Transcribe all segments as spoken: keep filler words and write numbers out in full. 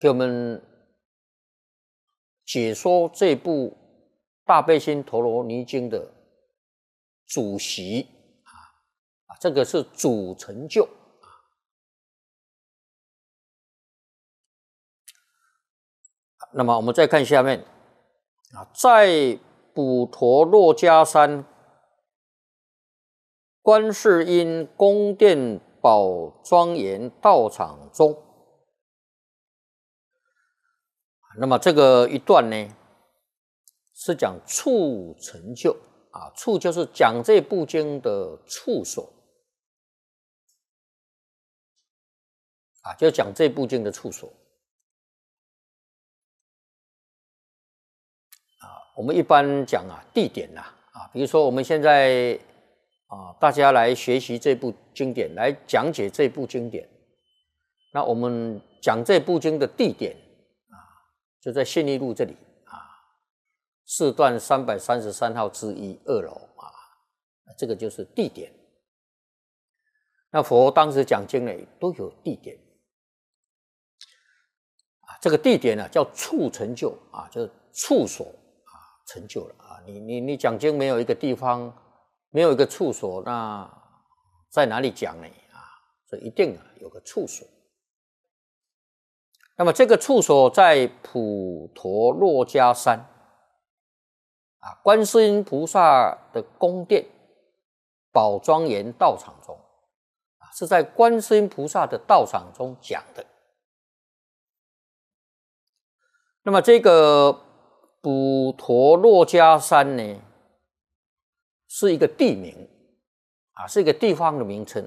给我们解说这部《大悲心陀罗尼经》的主席啊，这个是主成就。那么我们再看下面啊，在普陀洛迦山观世音宫殿宝庄严道场中，那么这个一段呢，是讲处成就啊，处就是讲这部经的处所啊，就讲这部经的处所啊。我们一般讲啊，地点呐啊，比如说我们现在啊，大家来学习这部经典，来讲解这部经典，那我们讲这部经的地点啊，就在信义路这里啊，四段三百三十三号之一二楼啊，这个就是地点。那佛当时讲经呢，都有地点啊，这个地点呢、啊、叫处成就啊，就是处所啊，成就了啊。你你你讲经没有一个地方，没有一个处所，那在哪里讲呢？啊，所以一定啊有个处所。那么这个处所在普陀洛迦山啊，观世音菩萨的宫殿宝庄严道场中啊，是在观世音菩萨的道场中讲的。那么这个普陀洛迦山呢，是一个地名啊，是一个地方的名称。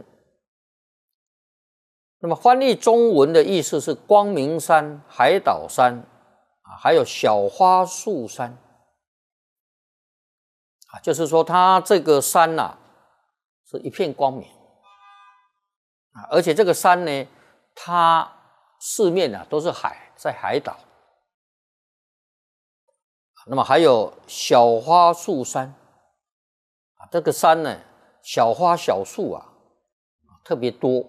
那么翻译中文的意思是光明山、海岛山啊，还有小花树山啊，就是说它这个山呐、啊、是一片光明啊，而且这个山呢，它四面啊都是海，在海岛。那么还有小花树山啊，这个山呢，小花小树啊特别多。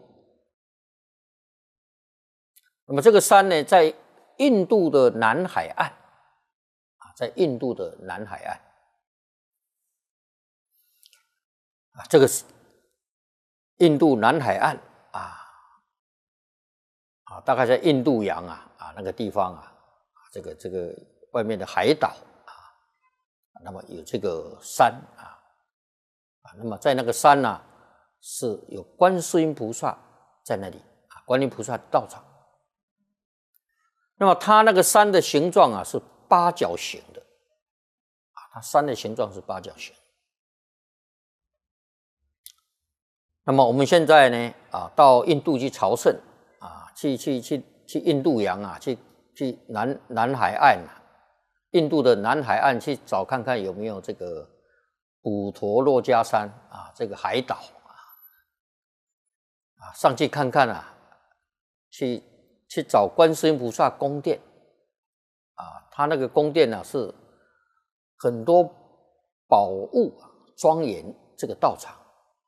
那么这个山呢，在印度的南海岸啊，在印度的南海岸啊，这个是印度南海岸啊啊，大概在印度洋啊啊那个地方啊，这个这个外面的海岛啊，那么有这个山啊啊，那么在那个山呢、啊，是有观世音菩萨在那里啊，观音菩萨道场。那么它那个山的形状啊是八角形的啊，它山的形状是八角形。那么我们现在呢啊，到印度去朝圣啊，去去去去印度洋啊，去去南南海岸啊，印度的南海岸去找看看有没有这个普陀洛迦山啊，这个海岛啊，啊上去看看啊，去。去找观世音菩萨宫殿啊，他那个宫殿呢、啊、是很多宝物啊，庄严这个道场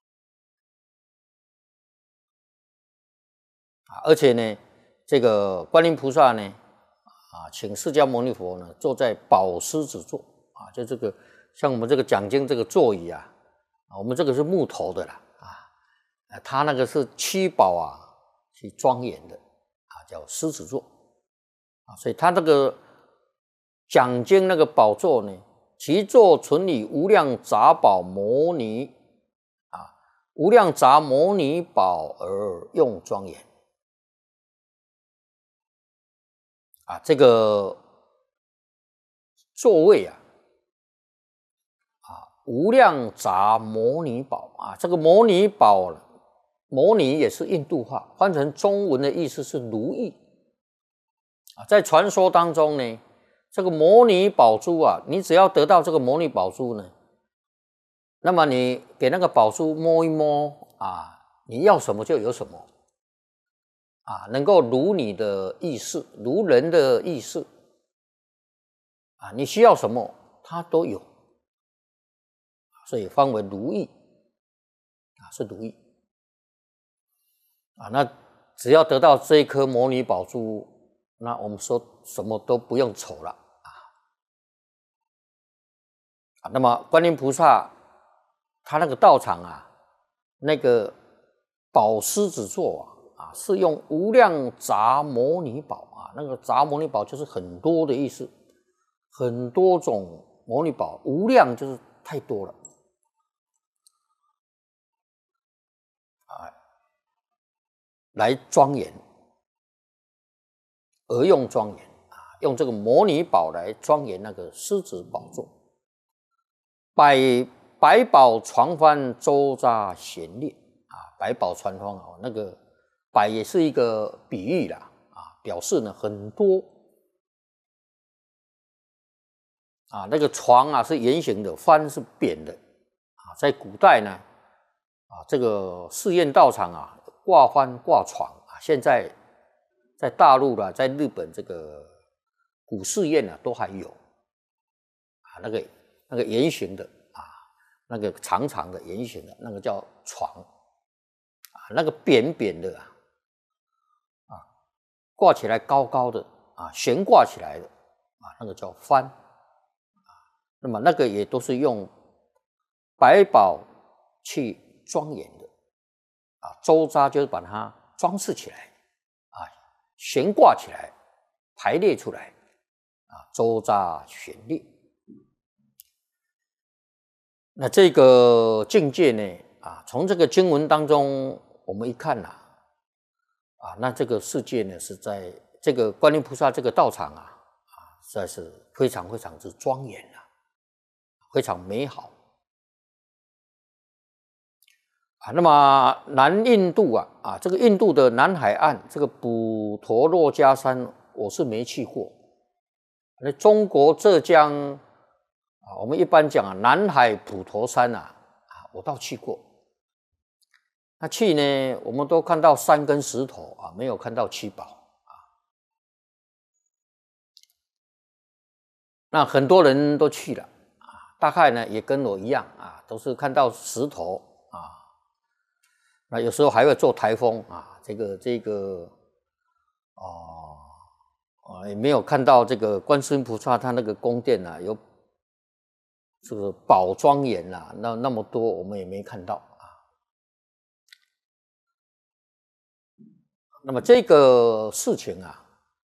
啊，而且呢，这个观音菩萨呢啊，请释迦牟尼佛呢坐在宝狮子座啊，就这个像我们这个讲经这个座椅啊，啊我们这个是木头的啦啊，他那个是七宝啊去庄严的。叫狮子座啊，所以他那个讲经那个宝座呢，其座存以无量杂宝摩尼啊，无量杂摩尼宝而用庄严啊，这个座位啊啊，无量杂摩尼宝啊，这个摩尼宝。摩尼也是印度话，翻成中文的意思是如意啊。在传说当中呢，这个摩尼宝珠啊，你只要得到这个摩尼宝珠呢，那么你给那个宝珠摸一摸啊，你要什么就有什么啊，能够如你的意思，如人的意思啊，你需要什么它都有，所以翻为如意啊，是如意。啊，那只要得到这一颗摩尼宝珠那我们说什么都不用愁了啊。啊，那么观音菩萨他那个道场啊，那个宝狮子座啊，啊是用无量杂摩尼宝啊，那个杂摩尼宝就是很多的意思，很多种摩尼宝，无量就是太多了啊，来庄严，而用庄严啊，用这个摩尼宝来庄严那个狮子宝座，百百宝传幡周匝闲列啊，百宝传幡啊，那个百也是一个比喻啦啊，表示呢很多啊，那个床啊是圆形的，幡是扁的啊，在古代呢啊，这个寺院道场啊挂幡挂床啊，现在在大陆啦，在日本这个古寺院啊都还有啊，那个那个圆形的啊，那个长长的圆形的那个叫床啊，那个扁扁的啊啊，挂起来高高的啊，悬挂起来的啊，那个叫幡啊，那么那个也都是用百宝去庄严的啊，周匝就是把它装饰起来啊，悬挂起来，排列出来啊，周匝悬列。那这个境界呢啊，从这个经文当中我们一看呐啊，那这个世界呢是在这个观音菩萨这个道场啊啊，实在是非常非常之庄严啊，非常美好啊。那么南印度啊啊，这个印度的南海岸这个普陀洛迦山，我是没去过。那中国浙江啊，我们一般讲啊，南海普陀山啊啊，我倒去过。那去呢，我们都看到山跟石头啊，没有看到七宝啊。那很多人都去了啊，大概呢也跟我一样啊，都是看到石头啊。那有时候还会做台风啊，这个这个哦啊，也没有看到这个观世音菩萨他那个宫殿啊，有这个宝庄严啊，那那么多我们也没看到啊。那么这个事情啊，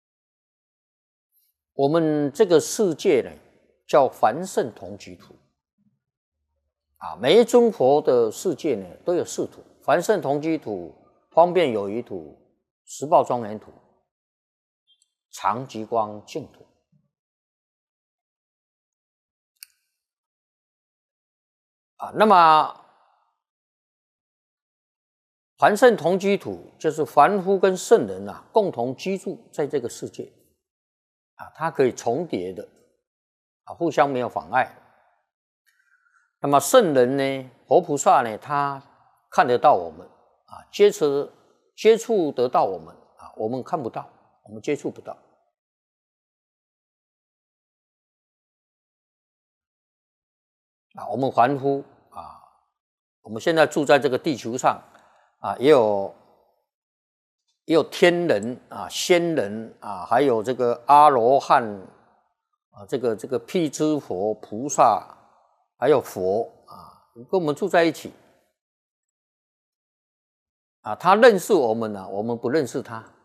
我们这个世界呢叫凡圣同居土啊，每一尊佛的世界呢都有四土：凡圣同居土、方便有余土、十报庄严土、常寂光净土。啊，那么凡圣同居土就是凡夫跟圣人啊共同居住在这个世界啊，它可以重叠的啊，互相没有妨碍。那么圣人呢，佛菩萨呢，他看得到我们啊，接触接触得到我们啊，我们看不到，我们接触不到啊，我们凡夫啊，我们现在住在这个地球上啊，也有也有天人啊、仙人啊，还有这个阿罗汉啊，这个这个辟支佛、菩萨，还有佛啊，跟我们住在一起啊。他认识我们呢、啊，我们不认识他啊，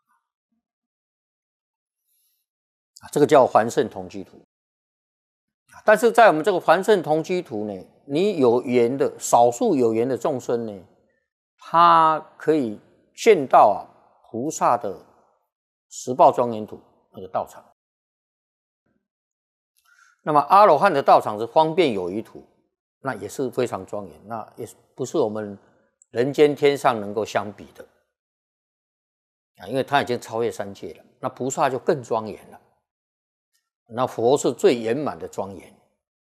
这个叫凡圣同居土。但是在我们这个凡圣同居土呢，你有缘的少数有缘的众生呢，他可以见到啊菩萨的十报庄严土那个道场。那么阿罗汉的道场是方便有余土，那也是非常庄严，那也不是我们人间天上能够相比的啊，因为他已经超越三界了。那菩萨就更庄严了，那佛是最圆满的庄严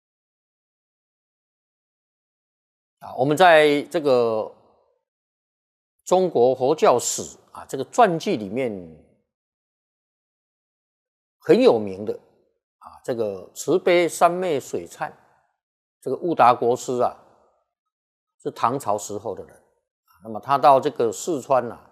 啊。我们在这个中国佛教史啊这个传记里面很有名的啊，这个慈悲三昧水忏，这个悟达国师啊，是唐朝时候的人。那么他到这个四川啊，